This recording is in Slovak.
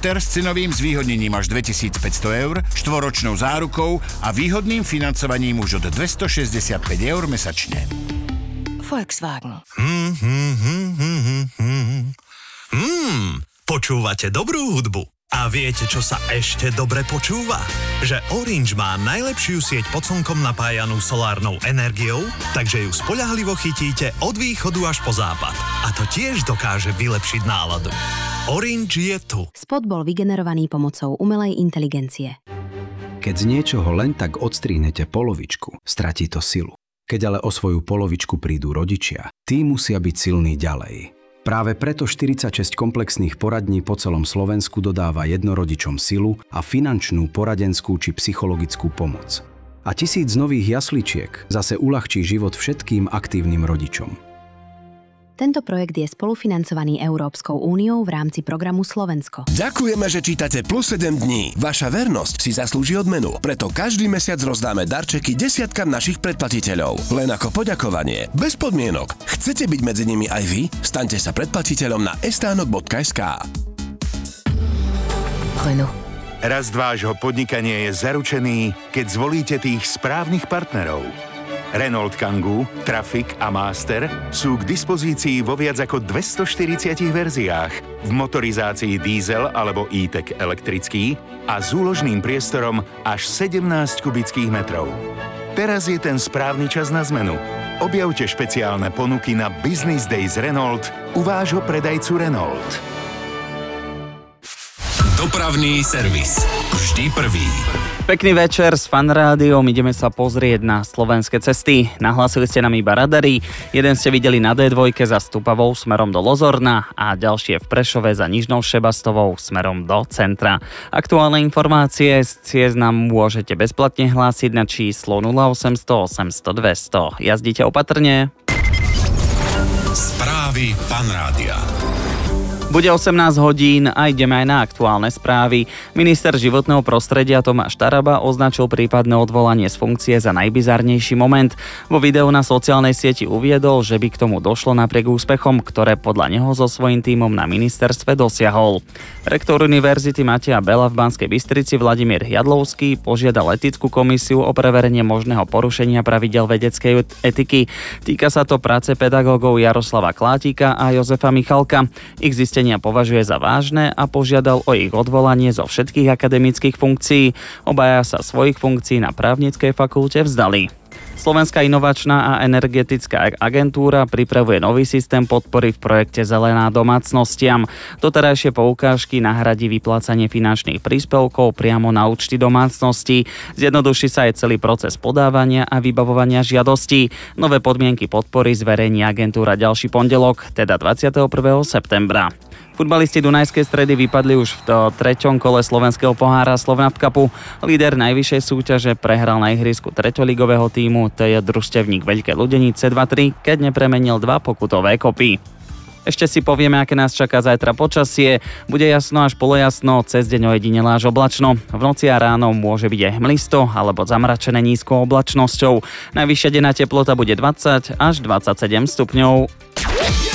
inverter s cenovým zvýhodnením až 2500 eur, štvoročnou zárukou a výhodným financovaním už od 265 eur mesačne. Volkswagen. Počúvate dobrú hudbu. A viete, čo sa ešte dobre počúva? Že Orange má najlepšiu sieť pod slnkom napájanú solárnou energiou, takže ju spoľahlivo chytíte od východu až po západ. A to tiež dokáže vylepšiť náladu. Orange je tu. Spot bol vygenerovaný pomocou umelej inteligencie. Keď z niečoho len tak odstrihnete polovičku, stratí to silu. Keď ale o svoju polovičku prídu rodičia, tí musia byť silní ďalej. Práve preto 46 komplexných poradní po celom Slovensku dodáva jednorodičom silu a finančnú, poradenskú či psychologickú pomoc. A 1000 nových jasličiek zase uľahčí život všetkým aktívnym rodičom. Tento projekt je spolufinancovaný Európskou úniou v rámci programu Slovensko. Ďakujeme, že čítate Plus 7 dní. Vaša vernosť si zaslúži odmenu. Preto každý mesiac rozdáme darčeky desiatkam našich predplatiteľov. Len ako poďakovanie. Bez podmienok. Chcete byť medzi nimi aj vy? Staňte sa predplatiteľom na estánok.sk. Rast vášho podnikania je zaručený, keď zvolíte tých správnych partnerov. Renault Kangoo, Traffic a Master sú k dispozícii vo viac ako 240 verziách v motorizácii diesel alebo e-tech elektrický a s úložným priestorom až 17 kubických metrov. Teraz je ten správny čas na zmenu. Objavte špeciálne ponuky na Business Days Renault u vášho predajcu Renault. Dopravný servis. Vždy prvý. Pekný večer s Fan Rádiom, ideme sa pozrieť na slovenské cesty. Nahlásili ste nám iba radary, jeden ste videli na D2 za Stupavou smerom do Lozorna a ďalšie v Prešove za Nižnou Šebastovou smerom do centra. Aktuálne informácie z ciest nám môžete bezplatne hlásiť na číslo 0800 800 200. Jazdite opatrne. Správy Fan Rádia. Bude 18 hodín a ideme aj na aktuálne správy. Minister životného prostredia Tomáš Taraba označil prípadné odvolanie z funkcie za najbizarnejší moment. Vo videu na sociálnej sieti uviedol, že by k tomu došlo napriek úspechom, ktoré podľa neho so svojím tímom na ministerstve dosiahol. Rektor Univerzity Mateja Bela v Banskej Bystrici Vladimír Jadlovský požiadal etickú komisiu o preverenie možného porušenia pravidel vedeckej etiky. Týka sa to práce pedagógov Jaroslava Klátika a Jozefa Michalka. Ich zistenia považuje za vážne a požiadal o ich odvolanie zo všetkých akademických funkcií. Obaja sa svojich funkcií na právnickej fakulte vzdali. Slovenská inovačná a energetická agentúra pripravuje nový systém podpory v projekte Zelená domácnostiam. Doterajšie poukážky nahradí vyplácanie finančných príspevkov priamo na účty domácnosti. Zjednoduší sa aj celý proces podávania a vybavovania žiadostí. Nové podmienky podpory zverejní agentúra ďalší pondelok, teda 21. septembra. Futbalisti Dunajskej Stredy vypadli už v 3. kole slovenského pohára Slovnaft Cupu. Líder najvyššej súťaže prehral na ihrisku treťoligového tímu, to je družstevník Veľké Ľudenice 2-3, keď nepremenil 2 pokutové kopy. Ešte si povieme, aké nás čaká zajtra počasie. Bude jasno až polojasno, cez deň ojedinelá až oblačno. V noci a ráno môže byť aj hmlisto alebo zamračené nízkou oblačnosťou. Najvyššia denná teplota bude 20 až 27 stupňov.